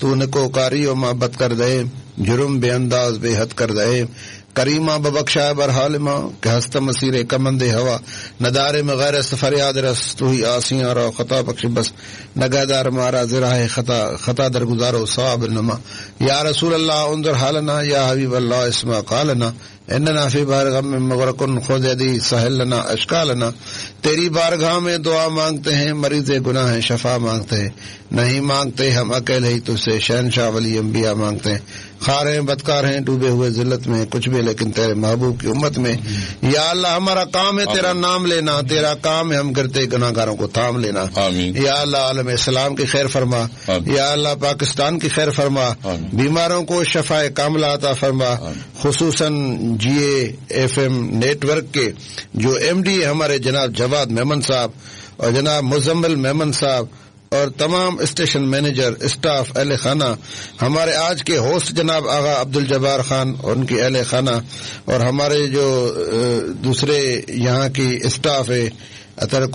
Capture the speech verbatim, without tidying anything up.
تو نکوکاری و محبت کر دے، جرم بے انداز بے حد کر دے، کریمہ ببخشا برحالماں کہ ہست مسیر کمند ہوا، ندارے میں غیر فریاد رس تو ہی آسیاں رو خطا بخش بس، نگہدار مارا زراہ خطا خطا درگزارو صواب نما، یا رسول اللہ انظر حالنا، یا حبیب اللہ اسمع قالنا، اننا فی بارگاہ میں مغرقن خود یدی سہل لنا اشکالنا، تیری بارگاہ میں دعا مانگتے ہیں، مریض گناہ ہیں شفا مانگتے ہیں، نہیں مانگتے ہم اکیلے ہی تجھ سے شہنشاہ ولی انبیاء مانگتے ہیں، خار ہیں بدکار ہیں ڈوبے ہوئے ذلت میں، کچھ بھی لیکن تیرے محبوب کی امت میں، یا اللہ ہمارا کام ہے تیرا نام لینا، تیرا کام ہے ہم گرتے گناہ گاروں کو تھام لینا، یا اللہ عالم اسلام کی خیر فرما، یا اللہ پاکستان کی خیر فرما، بیماروں کو شفا کاملہ عطا فرما، خصوصاً جی A F M net work کے جو ایم ڈی ہمارے جناب جواد میمن صاحب اور جناب مزمل میمن صاحب اور تمام اسٹیشن مینیجر، اسٹاف، اہل خانہ، ہمارے آج کے ہوسٹ جناب آغا عبد الجبار خان اور ان کی اہل خانہ، اور ہمارے جو دوسرے یہاں کی اسٹاف ہے اطہر